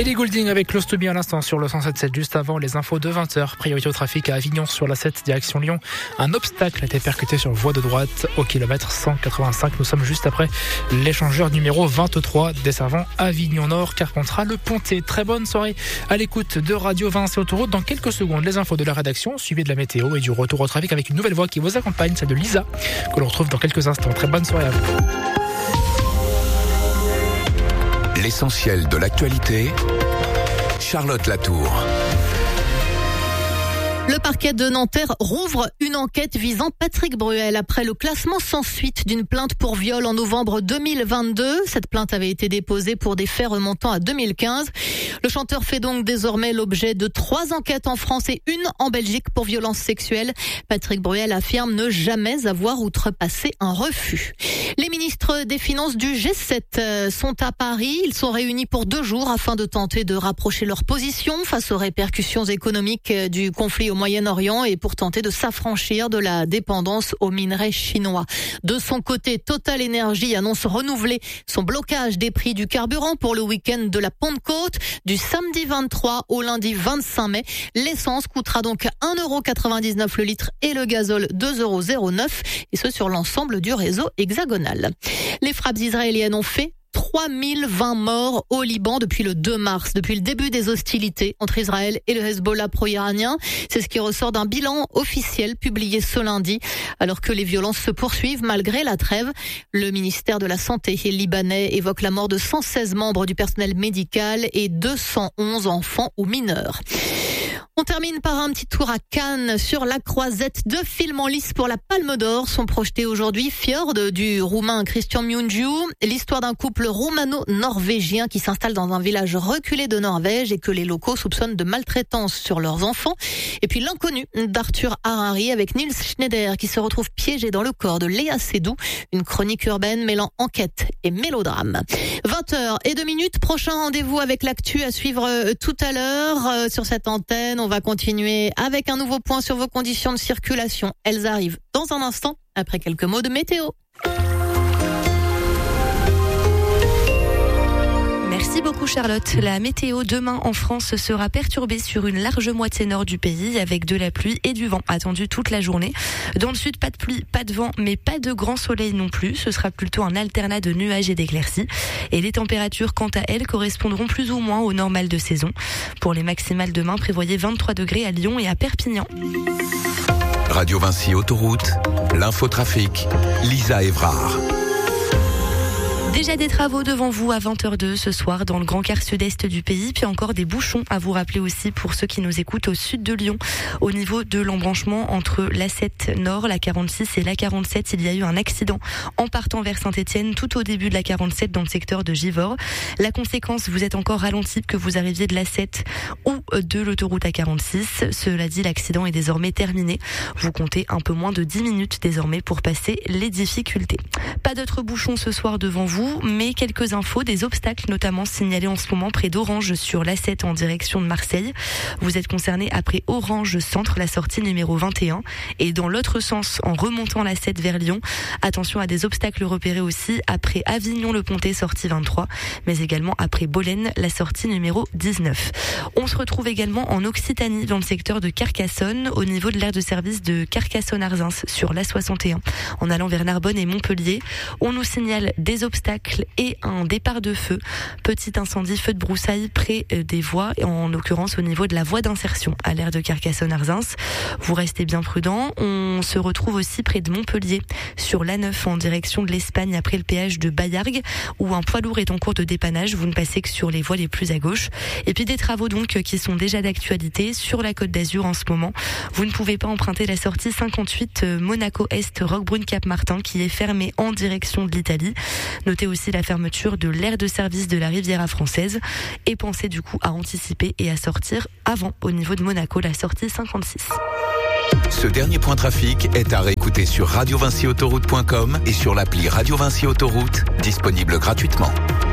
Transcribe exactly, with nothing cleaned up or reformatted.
Et les Goulding avec Close to Me à l'instant sur le cent sept sept, juste avant les infos de vingt heures. Priorité au trafic à Avignon sur la sept direction Lyon. Un obstacle a été percuté sur voie de droite au kilomètre cent quatre-vingt-cinq. Nous sommes juste après l'échangeur numéro vingt-trois desservant Avignon Nord, Carpentras, Le Pontet. Très bonne soirée à l'écoute de Radio Vinci Autoroute. Dans quelques secondes, les infos de la rédaction suivies de la météo et du retour au trafic avec une nouvelle voix qui vous accompagne, celle de Lisa, que l'on retrouve dans quelques instants. Très bonne soirée à vous. L'essentiel de l'actualité, Charlotte Latour. Le parquet de Nanterre rouvre une enquête visant Patrick Bruel après le classement sans suite d'une plainte pour viol en novembre deux mille vingt-deux. Cette plainte avait été déposée pour des faits remontant à deux mille quinze. Le chanteur fait donc désormais l'objet de trois enquêtes en France et une en Belgique pour violence sexuelle. Patrick Bruel affirme ne jamais avoir outrepassé un refus. Les ministres des Finances du G sept sont à Paris. Ils sont réunis pour deux jours afin de tenter de rapprocher leurs positions face aux répercussions économiques du conflit au Moyen-Orient et pour tenter de s'affranchir de la dépendance aux minerais chinois. De son côté, Total Energy annonce renouveler son blocage des prix du carburant pour le week-end de la Pentecôte. Du samedi vingt-trois au lundi vingt-cinq mai, l'essence coûtera donc un euro quatre-vingt-dix-neuf le litre et le gazole deux euros zéro neuf, et ce sur l'ensemble du réseau hexagonal. Les frappes israéliennes ont fait trois mille vingt morts au Liban depuis le deux mars, depuis le début des hostilités entre Israël et le Hezbollah pro-iranien. C'est ce qui ressort d'un bilan officiel publié ce lundi, alors que les violences se poursuivent malgré la trêve. Le ministère de la Santé libanais évoque la mort de cent seize membres du personnel médical et deux cent onze enfants ou mineurs. On termine par un petit tour à Cannes sur la Croisette. Deux films en lice pour la Palme d'Or sont projetés aujourd'hui. Fjord du Roumain Christian Mungiu, l'histoire d'un couple roumano-norvégien qui s'installe dans un village reculé de Norvège et que les locaux soupçonnent de maltraitance sur leurs enfants. Et puis L'inconnu d'Arthur Harari avec Nils Schneider qui se retrouve piégé dans le corps de Léa Seydoux. Une chronique urbaine mêlant enquête et mélodrame. vingt heures et deux minutes, prochain rendez-vous avec l'actu à suivre tout à l'heure sur cette antenne. On va continuer avec un nouveau point sur vos conditions de circulation. Elles arrivent dans un instant, après quelques mots de météo. Merci beaucoup Charlotte. La météo demain en France sera perturbée sur une large moitié nord du pays avec de la pluie et du vent attendu toute la journée. Dans le sud, pas de pluie, pas de vent, mais pas de grand soleil non plus. Ce sera plutôt un alternat de nuages et d'éclaircies. Et les températures, quant à elles, correspondront plus ou moins au normal de saison. Pour les maximales demain, prévoyez vingt-trois degrés à Lyon et à Perpignan. Radio Vinci Autoroute, l'infotrafic, Lisa Évrard. Déjà des travaux devant vous à vingt heures deux ce soir dans le grand quart sud-est du pays, puis encore des bouchons à vous rappeler aussi pour ceux qui nous écoutent au sud de Lyon. Au niveau de l'embranchement entre l'A sept Nord, la quarante-six et l'A quarante-sept, il y a eu un accident en partant vers Saint-Étienne tout au début de la quarante-sept dans le secteur de Givors. La conséquence, vous êtes encore ralenti que vous arriviez de l'A sept ou de l'autoroute A quarante-six. Cela dit, l'accident est désormais terminé. Vous comptez un peu moins de dix minutes désormais pour passer les difficultés. Pas d'autres bouchons ce soir devant vous, mais quelques infos, des obstacles notamment signalés en ce moment près d'Orange sur l'A sept en direction de Marseille. Vous êtes concerné après Orange Centre, la sortie numéro vingt et un. Et dans l'autre sens, en remontant l'A sept vers Lyon, attention à des obstacles repérés aussi après Avignon-le Pontet, sortie vingt-trois, mais également après Bolène, la sortie numéro dix-neuf. On se retrouve également en Occitanie, dans le secteur de Carcassonne, au niveau de l'aire de service de Carcassonne-Arzins sur l'A soixante et un, en allant vers Narbonne et Montpellier. On nous signale des obstacles et un départ de feu. Petit incendie, feu de broussailles près des voies, en l'occurrence au niveau de la voie d'insertion à l'aire de Carcassonne-Arzins. Vous restez bien prudents. On se retrouve aussi près de Montpellier, sur l'A neuf en direction de l'Espagne après le péage de Baillargues, où un poids lourd est en cours de dépannage. Vous ne passez que sur les voies les plus à gauche. Et puis des travaux donc qui sont déjà d'actualité sur la Côte d'Azur en ce moment. Vous ne pouvez pas emprunter la sortie cinquante-huit Monaco-Est Roquebrune-Cap-Martin qui est fermée en direction de l'Italie. Notez aussi la fermeture de l'aire de service de la Riviera française et pensez du coup à anticiper et à sortir avant au niveau de Monaco la sortie cinquante-six. Ce dernier point trafic est à réécouter sur radio vinci autoroute point com et sur l'appli Radio Vinci Autoroute, disponible gratuitement.